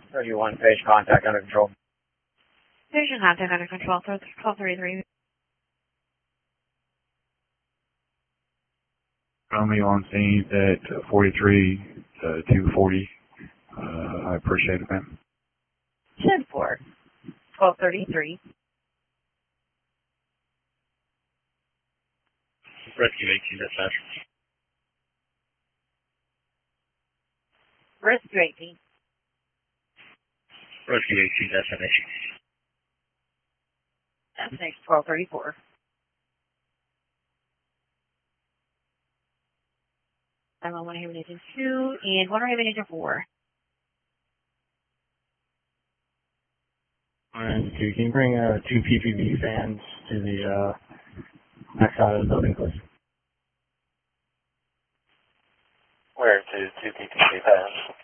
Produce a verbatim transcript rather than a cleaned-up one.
thirty-one, page contact under control. Station contact under control, twelve thirty-three. Romeo on scene at forty-three, uh, two forty. Uh, I appreciate it, ma'am. ten four, twelve thirty-three. Rescue eighteen, dispatch. Rescue eighteen. Rescue eighteen, destination. Destination twelve thirty-four. I'm on one Haven Agent two and one Haven Agent four. And two, can you bring uh, two P P V fans to the uh, back side of the building, please? Where to two P P V fans?